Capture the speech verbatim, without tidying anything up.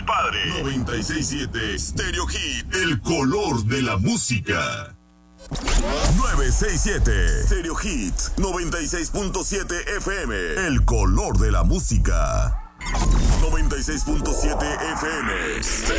padre. noventa y seis punto siete Stereo Hit, el color de la música. nueve seis siete Stereo Hit, noventa y seis punto siete F M, el color de la música. noventa y seis punto siete F M.